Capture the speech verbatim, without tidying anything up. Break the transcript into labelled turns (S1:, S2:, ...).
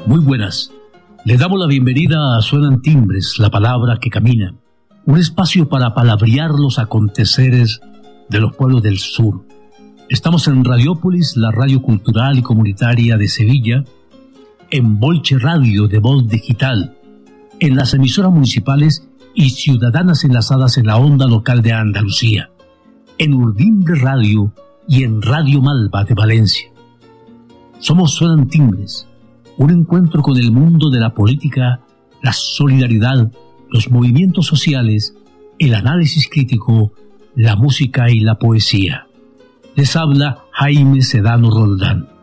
S1: Muy buenas. Le damos la bienvenida a Suenan Timbres, la palabra que camina. Un espacio para palabrear los aconteceres de los pueblos del sur. Estamos en Radiópolis, la radio cultural y comunitaria de Sevilla, en Bolche Radio de Voz Digital, en las emisoras municipales y ciudadanas enlazadas en la onda local de Andalucía, en Urdimbre Radio y en Radio Malva de Valencia. Somos Suenan Timbres, un encuentro con el mundo de la política, la solidaridad, los movimientos sociales, el análisis crítico, la música y la poesía. Les habla Jaime Sedano Roldán.